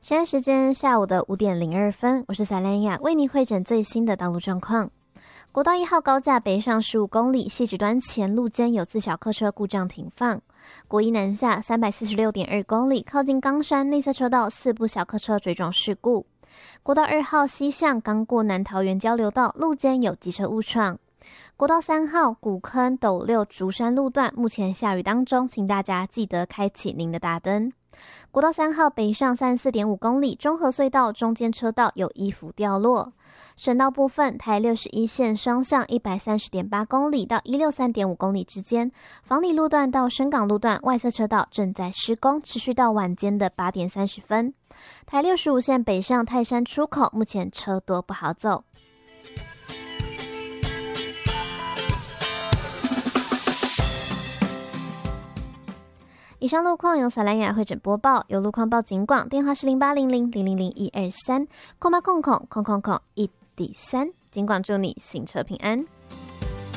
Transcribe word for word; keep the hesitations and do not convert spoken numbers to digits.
现在时间下午的五点零二分，我是萨兰雅，为您汇整最新的道路状况。国道一号高架北上十五公里，汐止端前路间有自小客车故障停放。国一南下三百四十六点二公里，靠近冈山内侧车道四部小客车追撞事故。国道二号西向刚过南桃园交流道，路间有机车误闯。国道三号古坑斗六竹山路段目前下雨当中，请大家记得开启您的大灯。国道三号北上三十四点五公里，中和隧道中间车道有衣服掉落。省道部分，台六十一线双向一百三十点八公里到一百六十三点五公里之间，房里路段到深港路段外侧车道正在施工，持续到晚间的八点三十分。台六十五线北上泰山出口目前车多不好走。以上路况由萨兰雅汇整播报，有路况报警广，电话是零八零零零零零一二三，空八空空空空空一底三。警广祝你行车平安。